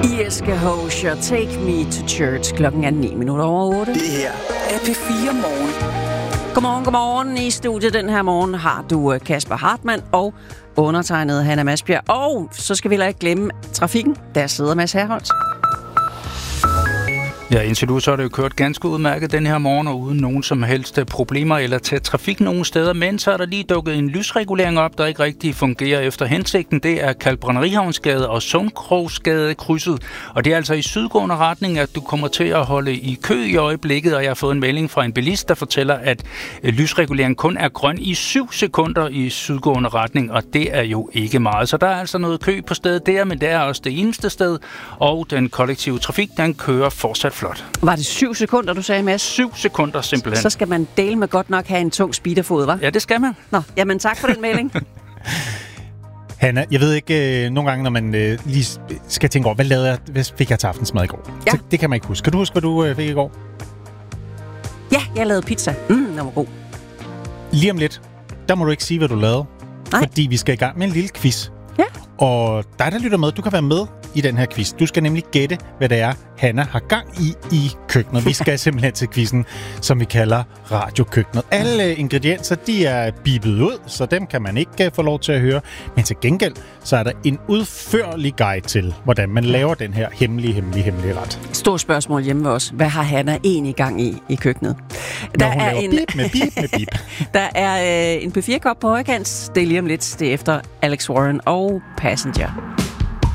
Eske Hosier, Take Me to Church. Klokken er 9:09. Det her er P4 Morgen. Godmorgen. I studiet den her morgen har du Kasper Hartmann og undertegnet Hanna Masbjerg. Og så skal vi heller ikke glemme trafikken. Der sidder Mads Herholdt. Ja, indtil nu så er det jo kørt ganske udmærket den her morgen, og uden nogen som helst problemer eller til trafik nogen steder. Men så er der lige dukket en lysregulering op, der ikke rigtig fungerer efter hensigten. Det er Kalkbrænderihavnsgade og Sundkrogsgade krydset. Og det er altså i sydgående retning, at du kommer til at holde i kø i øjeblikket. Og jeg har fået en melding fra en bilist, der fortæller, at lysreguleringen kun er grøn i 7 sekunder i sydgående retning. Og det er jo ikke meget. Så der er altså noget kø på stedet der, men det er også det eneste sted. Og den kollektive trafik, den kører fortsat flot. Var det 7 sekunder, du sagde, Mads? 7 sekunder simpelthen. Så skal man dele med godt nok have en tung speederfod, hva'? Ja, det skal man. Nå, jamen tak for den melding. Hanna, jeg ved ikke, nogle gange, når man lige skal tænke over, hvad fik jeg til aftensmad i går? Ja. Så det kan man ikke huske. Kan du huske, hvad du fik i går? Ja, jeg lavede pizza. Den var god. Lige om lidt, der må du ikke sige, hvad du lavede. Nej. Fordi vi skal i gang med en lille quiz. Ja. Og dig, der lytter med, du kan være med i den her quiz. Du skal nemlig gætte, hvad det er, Hanna har gang i køkkenet. Vi skal simpelthen til quizzen, som vi kalder radiokøkkenet. Alle ingredienser, de er bibet ud, så dem kan man ikke få lov til at høre. Men til gengæld, så er der en udførlig guide til, hvordan man laver den her hemmelige ret. Stort spørgsmål hjemme ved os. Hvad har Hanna egentlig gang i køkkenet? Når hun laver bip med bip. Der er en P4-kop på højkant. Det er lige om lidt. Det er efter Alex Warren og Passenger.